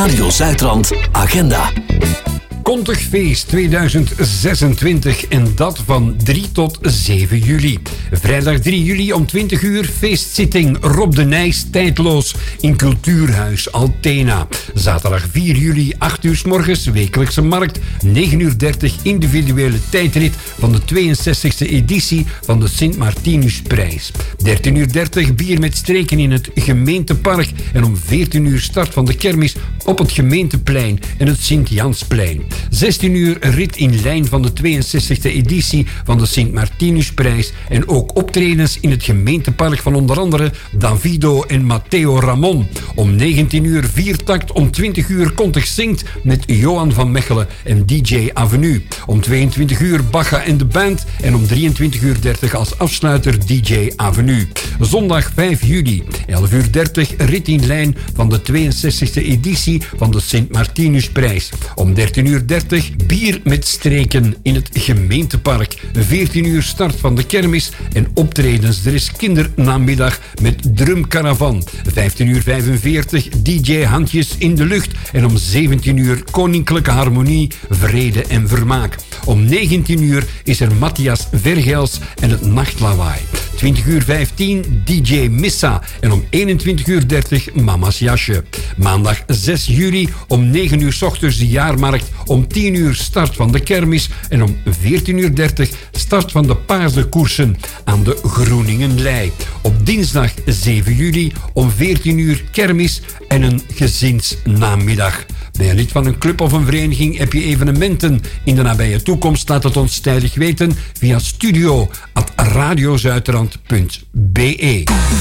Radio Zuidrand Agenda. Kontig feest 2026 en dat van 3 tot 7 juli. Vrijdag 3 juli om 20 uur feestzitting Rob de Nijs tijdloos in Cultuurhuis Altena. Zaterdag 4 juli 8 uur 's morgens wekelijkse markt. 9:30 individuele tijdrit van de 62e editie van de Sint-Martinusprijs. 13:30 bier met streken in het gemeentepark en om 14 uur start van de kermis op het gemeenteplein en het Sint-Jansplein. 16 uur rit in lijn van de 62e editie van de Sint-Martinusprijs en ook optredens in het gemeentepark van onder andere Davido en Matteo Ramon. Om 19 uur viertakt, om 20 uur Kontig zingt met Johan van Mechelen en DJ Avenue. Om 22 uur Bacha en de band en om 23:30 als afsluiter DJ Avenue. Zondag 5 juli, 11:30 rit in lijn van de 62e editie van de Sint-Martinusprijs. Om 13:30 bier met streken in het gemeentepark. 14 uur start van de kermis en optredens. Er is kindernamiddag met drumcaravan. 15:45 DJ Handjes in de lucht. En om 17 uur Koninklijke Harmonie, Vrede en Vermaak. Om 19 uur is er Matthias Vergels en het Nachtlawaai. 20:15 DJ Missa en om 21:30 Mama's Jasje. Maandag 6 juli om 9 uur 's ochtends de jaarmarkt. Om 10 uur start van de kermis en om 14:30 start van de paardenkoersen aan de Groeningenlei. Op dinsdag 7 juli om 14 uur kermis en een gezinsnamiddag. Ben je lid van een club of een vereniging? Heb je evenementen in de nabije toekomst? Laat het ons tijdig weten via studio@radiozuiderland.be.